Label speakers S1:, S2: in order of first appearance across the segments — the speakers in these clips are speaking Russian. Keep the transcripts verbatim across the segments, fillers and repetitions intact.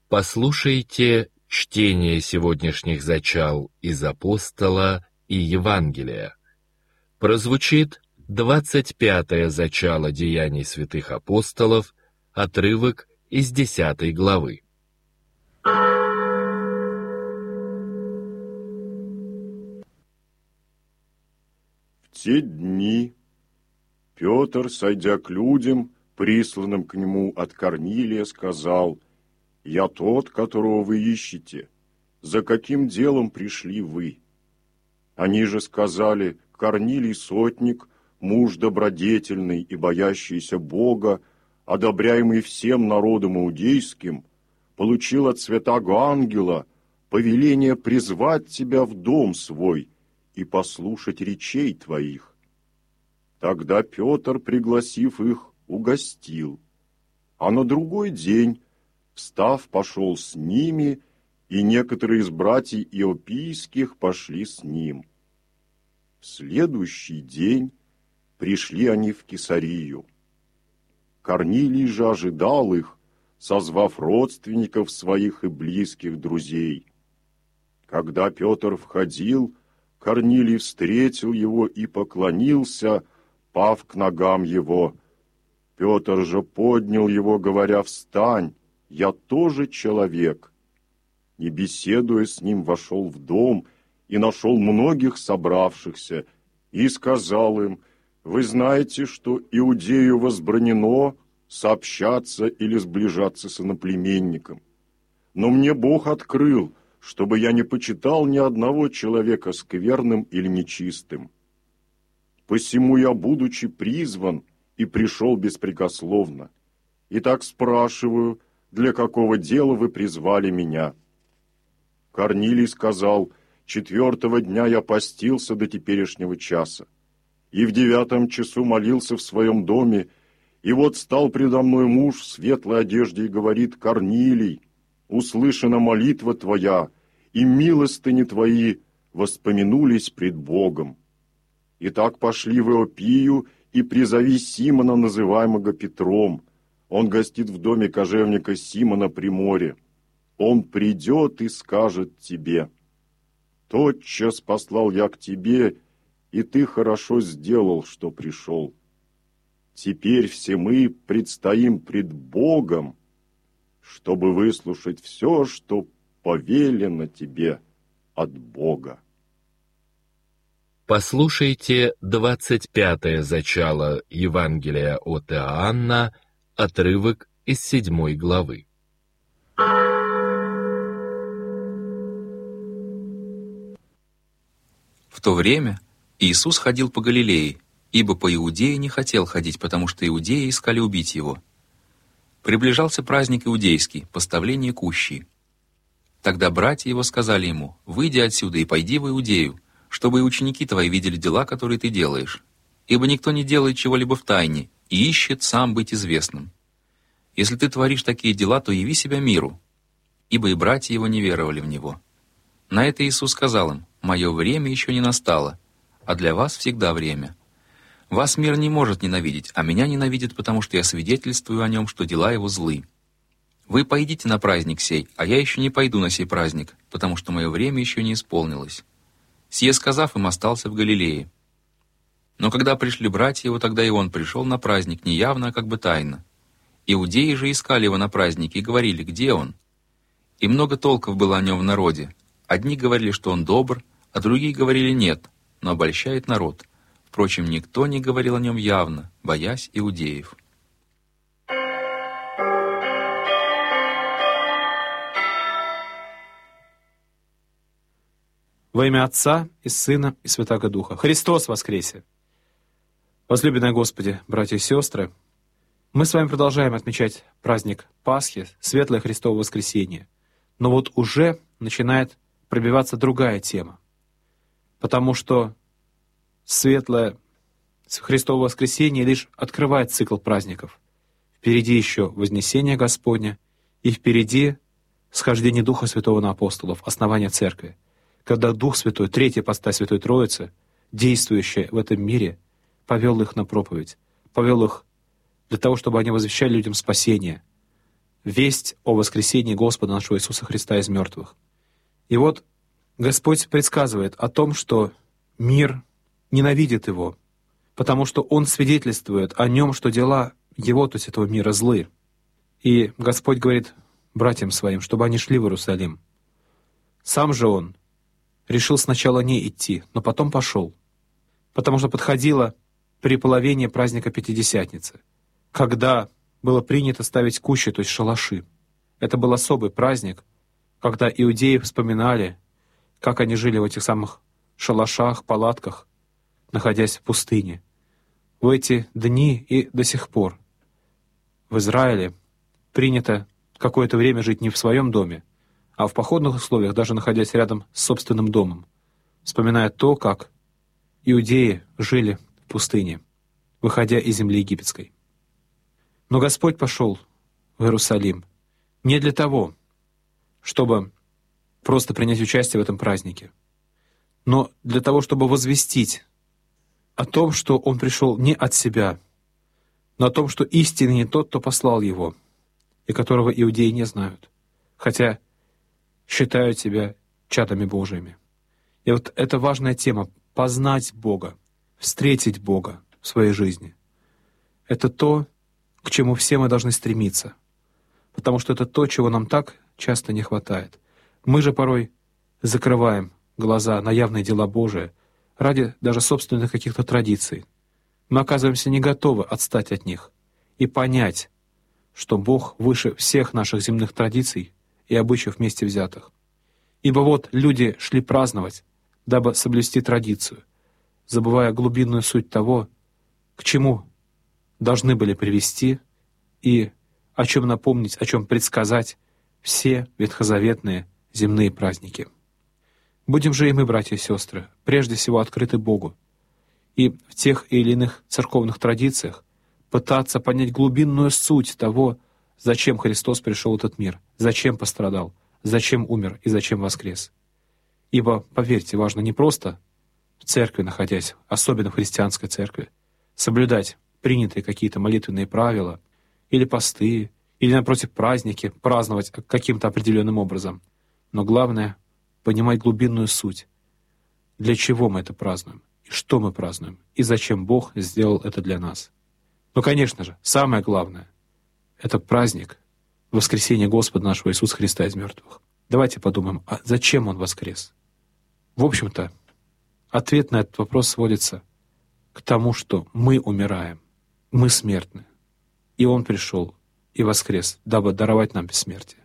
S1: Послушайте чтение сегодняшних зачал из Апостола и Евангелия. Прозвучит двадцать пятое зачало Деяний святых апостолов, отрывок из десятой главы.
S2: В те дни Петр, сойдя к людям, присланным к нему от Корнилия, сказал: «Я тот, которого вы ищете. За каким делом пришли вы?» Они же сказали: «Корнилий сотник, муж добродетельный и боящийся Бога, одобряемый всем народом иудейским, получил от святаго ангела повеление призвать тебя в дом свой и послушать речей твоих». Тогда Петр, пригласив их, угостил, а на другой день, встав, пошел с ними, и некоторые из братьев иопийских пошли с ним. В следующий день пришли они в Кесарию. Корнилий же ожидал их, созвав родственников своих и близких друзей. Когда Петр входил, Корнилий встретил его и поклонился, пав к ногам его. Петр же поднял его, говоря: «Встань, я тоже человек». И, беседуя с ним, вошел в дом и нашел многих собравшихся, и сказал им: «Вы знаете, что иудею возбранено сообщаться или сближаться с иноплеменником. Но мне Бог открыл, чтобы я не почитал ни одного человека скверным или нечистым. Посему я, будучи призван, и пришел беспрекословно. Итак спрашиваю, для какого дела вы призвали меня?» Корнилий сказал: «Четвертого дня я постился до теперешнего часа, и в девятом часу молился в своем доме, и вот стал предо мной муж в светлой одежде и говорит: Корнилий, услышана молитва твоя, и милостыни твои воспомянулись пред Богом. Итак пошли в Иопию, и призови Симона, называемого Петром. Он гостит в доме кожевника Симона при море. Он придет и скажет тебе. Тотчас послал я к тебе, и ты хорошо сделал, что пришел. Теперь все мы предстоим пред Богом, чтобы выслушать все, что повелено тебе от Бога».
S1: Послушайте двадцать пятое зачало Евангелия от Иоанна, отрывок из седьмой главы.
S3: В то время Иисус ходил по Галилее, ибо по Иудее не хотел ходить, потому что иудеи искали убить его. Приближался праздник иудейский, поставление кущи. Тогда братья его сказали ему: «Выйди отсюда и пойди в Иудею, чтобы и ученики твои видели дела, которые ты делаешь. Ибо никто не делает чего-либо в тайне и ищет сам быть известным. Если ты творишь такие дела, то яви себя миру». Ибо и братья его не веровали в него. На это Иисус сказал им: «Мое время еще не настало, а для вас всегда время. Вас мир не может ненавидеть, а меня ненавидит, потому что я свидетельствую о нем, что дела его злы. Вы пойдите на праздник сей, а я еще не пойду на сей праздник, потому что мое время еще не исполнилось». Сие сказав, им остался в Галилее. Но когда пришли братья его, тогда и он пришел на праздник не явно, а как бы тайно. Иудеи же искали его на празднике и говорили: «Где он?» И много толков было о нем в народе. Одни говорили, что он добр, а другие говорили: «Нет», но обольщает народ. Впрочем, никто не говорил о нем явно, боясь иудеев.
S4: Во имя Отца и Сына и Святаго Духа. Христос воскресе! Возлюбленные Господи, братья и сестры, мы с вами продолжаем отмечать праздник Пасхи, Светлое Христово воскресение. Но вот уже начинает пробиваться другая тема, потому что Светлое Христово воскресение лишь открывает цикл праздников. Впереди еще Вознесение Господне, и впереди схождение Духа Святого на апостолов, основание Церкви, когда Дух Святой, третья ипостась Святой Троицы, действующая в этом мире, повел их на проповедь, повел их для того, чтобы они возвещали людям спасение, весть о воскресении Господа нашего Иисуса Христа из мертвых. И вот Господь предсказывает о том, что мир ненавидит Его, потому что Он свидетельствует о Нем, что дела Его, то есть этого мира, злы. И Господь говорит братьям Своим, чтобы они шли в Иерусалим. Сам же Он решил сначала не идти, но потом пошел, потому что подходило переполовение праздника Пятидесятницы, когда было принято ставить кущи, то есть шалаши. Это был особый праздник, когда иудеи вспоминали, как они жили в этих самых шалашах, палатках, находясь в пустыне. В эти дни и до сих пор в Израиле принято какое-то время жить не в своем доме, а в походных условиях, даже находясь рядом с собственным домом, вспоминая то, как иудеи жили в пустыне, выходя из земли египетской. Но Господь пошел в Иерусалим не для того, чтобы просто принять участие в этом празднике, но для того, чтобы возвестить о том, что Он пришел не от себя, но о том, что истинный не тот, кто послал Его, и которого иудеи не знают, хотя считают себя чадами Божьими. И вот это важная тема — познать Бога, встретить Бога в своей жизни. Это то, к чему все мы должны стремиться, потому что это то, чего нам так часто не хватает. Мы же порой закрываем глаза на явные дела Божии ради даже собственных каких-то традиций. Мы оказываемся не готовы отстать от них и понять, что Бог выше всех наших земных традиций и обычаев вместе взятых. Ибо вот люди шли праздновать, дабы соблюсти традицию, забывая глубинную суть того, к чему должны были привести и о чем напомнить, о чем предсказать все ветхозаветные земные праздники. Будем же и мы, братья и сестры, прежде всего открыты Богу, и в тех или иных церковных традициях пытаться понять глубинную суть того, зачем Христос пришел в этот мир, зачем пострадал, зачем умер и зачем воскрес. Ибо, поверьте, важно не просто в церкви находясь, особенно в христианской церкви, соблюдать принятые какие-то молитвенные правила, или посты, или, напротив, праздники, праздновать каким-то определенным образом. Но главное — понимать глубинную суть. Для чего мы это празднуем, и что мы празднуем, и зачем Бог сделал это для нас. Но, конечно же, самое главное — это праздник воскресения Господа нашего Иисуса Христа из мертвых. Давайте подумаем, а зачем Он воскрес? В общем-то, ответ на этот вопрос сводится к тому, что мы умираем, мы смертны, и Он пришел и воскрес, дабы даровать нам бессмертие.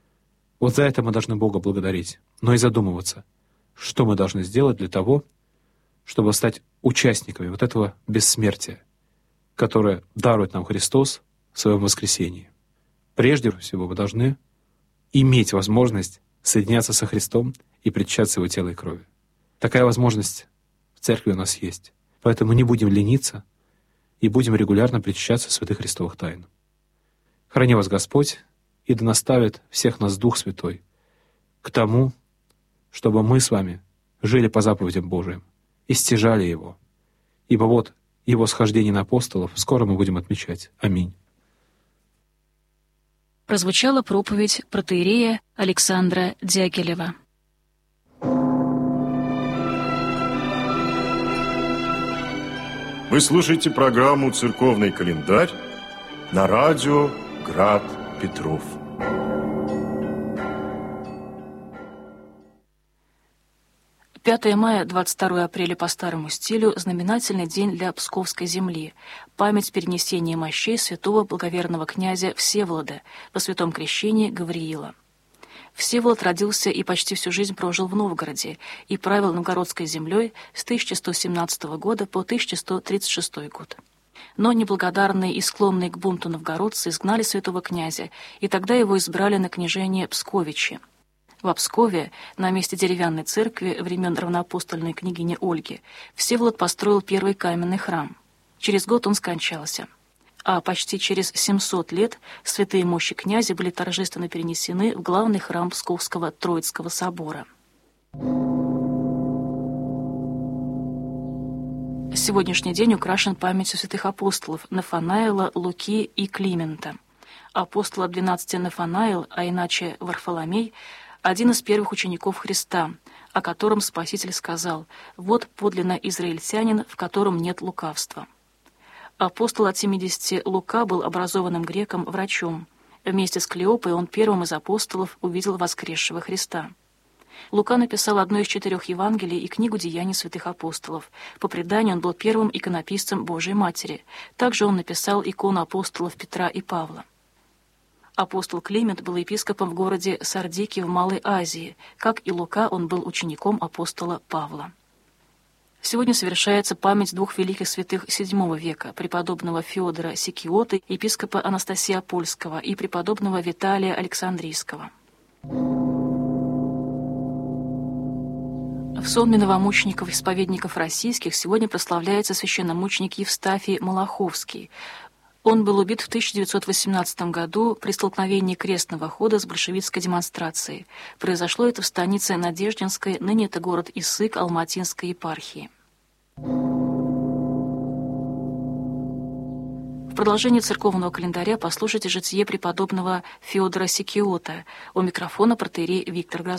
S4: Вот за это мы должны Бога благодарить, но и задумываться, что мы должны сделать для того, чтобы стать участниками вот этого бессмертия, которое дарует нам Христос в Своем воскресении. Прежде всего, мы должны иметь возможность соединяться со Христом и причащаться Его тела и крови. Такая возможность в церкви у нас есть. Поэтому не будем лениться и будем регулярно причащаться святых Христовых тайн. Храни вас Господь, и да наставит всех нас Дух Святой к тому, чтобы мы с вами жили по заповедям Божиим и стяжали Его. Ибо вот Его схождение на апостолов скоро мы будем отмечать. Аминь.
S5: Прозвучала проповедь протоиерея Александра Дягилева.
S2: Вы слушаете программу «Церковный календарь» на радио «Град Петров».
S5: пятое мая, двадцать второе апреля по старому стилю – знаменательный день для Псковской земли, память перенесения мощей святого благоверного князя Всеволода по святом крещении Гавриила. Всеволод родился и почти всю жизнь прожил в Новгороде и правил новгородской землей с тысяча сто семнадцатого года по тысяча сто тридцать шестой год. Но неблагодарные и склонные к бунту новгородцы изгнали святого князя, и тогда его избрали на княжение Псковичи. В Пскове, на месте деревянной церкви времен равноапостольной княгини Ольги, Всеволод построил первый каменный храм. Через год он скончался. А почти через семьсот лет святые мощи князя были торжественно перенесены в главный храм Псковского Троицкого собора. Сегодняшний день украшен памятью святых апостолов Нафанаила, Луки и Климента. Апостол от двенадцати Нафанаил, а иначе Варфоломей, один из первых учеников Христа, о котором Спаситель сказал: «Вот подлинно израильтянин, в котором нет лукавства». Апостол от семидесяти Лука был образованным греком, врачом. Вместе с Клеопой он первым из апостолов увидел воскресшего Христа. Лука написал одно из четырех Евангелий и книгу «Деяний святых апостолов». По преданию, он был первым иконописцем Божией Матери. Также он написал икону апостолов Петра и Павла. Апостол Климент был епископом в городе Сардике в Малой Азии. Как и Лука, он был учеником апостола Павла. Сегодня совершается память двух великих святых седьмого века, преподобного Феодора Сикиоты, епископа Анастасия Апольского, и преподобного Виталия Александрийского. В сонме новомучеников-исповедников российских сегодня прославляется священномученик Евстафий Малаховский. Он был убит в тысяча девятьсот восемнадцатом году при столкновении крестного хода с большевистской демонстрацией. Произошло это в станице Надеждинской, ныне это город Исык Алматинской епархии. В продолжении церковного календаря послушайте житие преподобного Феодора Сикиота. У микрофона протоиерей Виктор Грозовский.